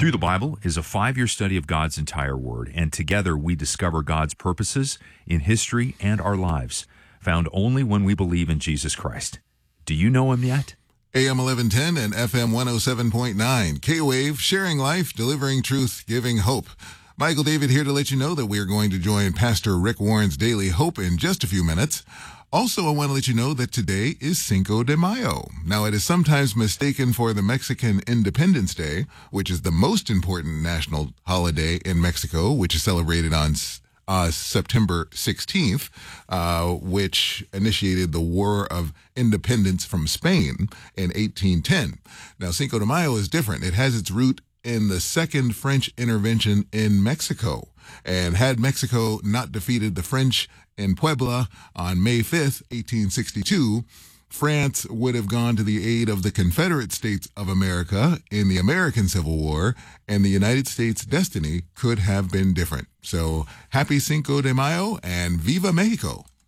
Through the Bible is a 5-year study of God's entire Word, and together we discover God's purposes in history and our lives, found only when we believe in Jesus Christ. Do you know Him yet? AM 1110 and FM 107.9. K-Wave, sharing life, delivering truth, giving hope. Michael David here to let you know that we are going to join Pastor Rick Warren's Daily Hope in just a few minutes. Also, I want to let you know that today is Cinco de Mayo. Now, it is sometimes mistaken for the Mexican Independence Day, which is the most important national holiday in Mexico, which is celebrated on September 16th, which initiated the War of Independence from Spain in 1810. Now, Cinco de Mayo is different. It has its root in the second French intervention in Mexico. And had Mexico not defeated the French in Puebla on May 5th, 1862, France would have gone to the aid of the Confederate States of America in the American Civil War, and the United States' destiny could have been different. So, happy Cinco de Mayo and Viva Mexico!